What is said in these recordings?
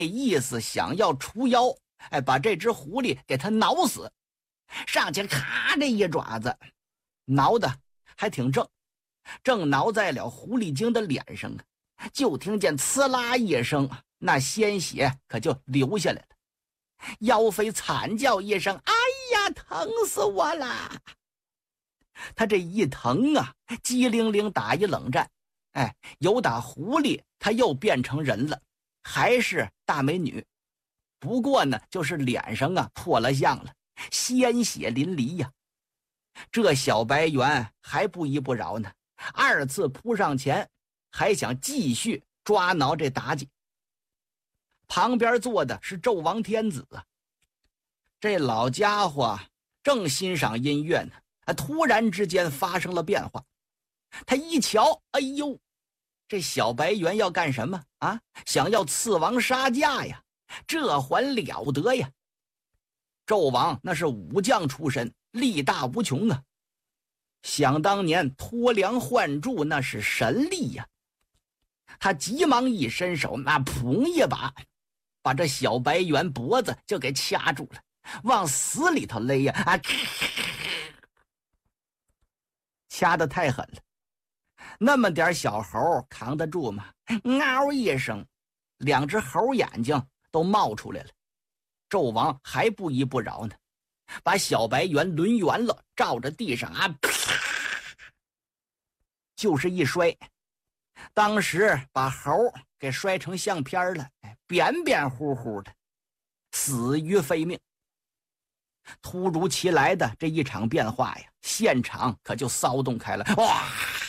意思想要除妖，把这只狐狸给它挠死。上去咔这一爪子，挠的还挺正，正挠在了狐狸精的脸上啊，就听见呲啦一声，那鲜血可就流下来了。妖妃惨叫一声：“哎呀，疼死我了！”他这一疼啊，机灵灵打一冷战，由打狐狸他又变成人了，还是大美女，不过呢就是脸上啊破了相了，鲜血淋漓呀。这小白猿还不依不饶呢，二次扑上前，还想继续抓挠这妲己。旁边坐的是纣王天子啊，这老家伙正欣赏音乐呢，突然之间发生了变化。他一瞧，哎呦，这小白猿要干什么啊？想要刺王杀驾呀，这还了得呀！纣王那是武将出身，力大无穷啊，想当年脱梁换柱那是神力呀。他急忙一伸手，那砰一把把这小白猿脖子就给掐住了，往死里头勒呀！掐得太狠了，那么点小猴扛得住吗？嗷一声，两只猴眼睛都冒出来了。纣王还不依不饶呢，把小白猿抡圆了，照着地上就是一摔，当时把猴给摔成相片了，扁扁乎乎的，死于非命。突如其来的这一场变化呀，现场可就骚动开了。哇！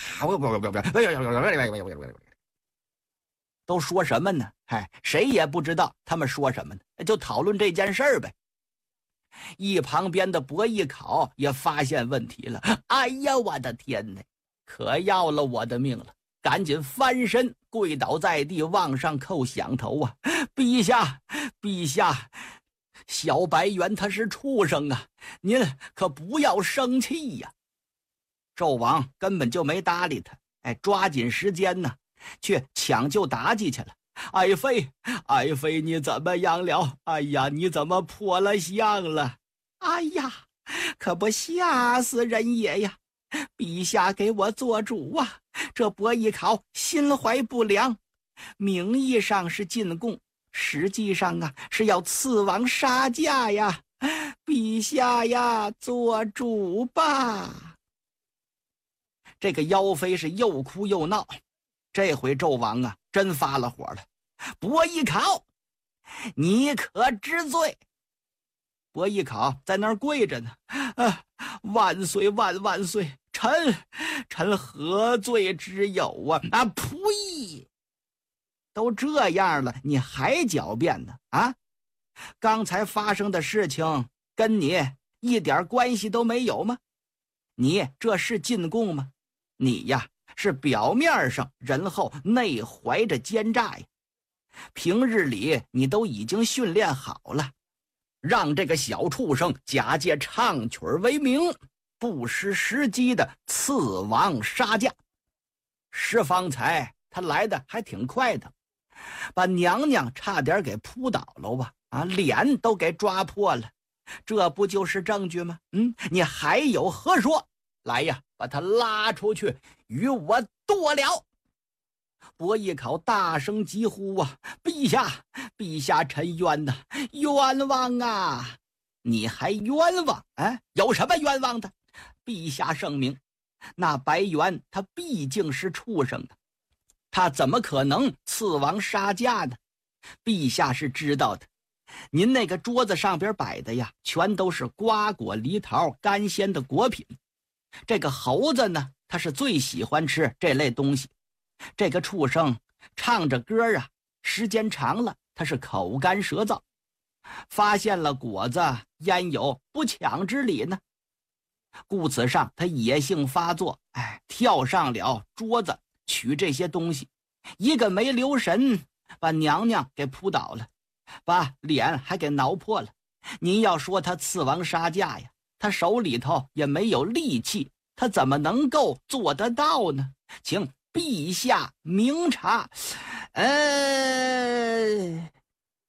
都说什么呢？谁也不知道他们说什么呢，就讨论这件事儿呗。一旁边的伯邑考也发现问题了，哎呀，我的天哪，可要了我的命了！赶紧翻身跪倒在地，往上叩响头啊！陛下，陛下，小白猿他是畜生啊，您可不要生气呀。纣王根本就没搭理他，抓紧时间呢，去抢救妲己去了。爱妃，爱妃，你怎么样了？哎呀，你怎么破了相了？哎呀，可不吓死人也呀！陛下给我做主啊！这伯邑考心怀不良，名义上是进贡，实际上啊是要刺王杀驾呀！陛下呀，做主吧！这个妖妃是又哭又闹，这回纣王啊真发了火了。伯邑考，你可知罪？伯邑考在那儿跪着呢，万岁万万岁！臣何罪之有啊？呸！都这样了，你还狡辩呢？刚才发生的事情跟你一点关系都没有吗？你这是进贡吗？你呀是表面上仁厚，内怀着奸诈呀。平日里你都已经训练好了，让这个小畜生假借唱曲为名，不失时机的刺王杀驾。石方才他来的还挺快的，把娘娘差点给扑倒了吧，脸都给抓破了，这不就是证据吗？你还有何说？来呀，把他拉出去与我剁了！伯邑考大声疾呼啊！陛下，陛下，臣冤呐，冤枉啊！你还冤枉？有什么冤枉的？陛下圣明，那白猿他毕竟是畜生啊，他怎么可能刺王杀驾呢？陛下是知道的，您那个桌子上边摆的呀，全都是瓜果梨桃干鲜的果品。这个猴子呢，他是最喜欢吃这类东西。这个畜生唱着歌啊，时间长了他是口干舌燥，发现了果子，焉有不抢之理呢？故此上他野性发作，跳上了桌子取这些东西，一个没留神把娘娘给扑倒了，把脸还给挠破了。您要说他刺王杀驾呀，他手里头也没有力气，他怎么能够做得到呢？请陛下明察。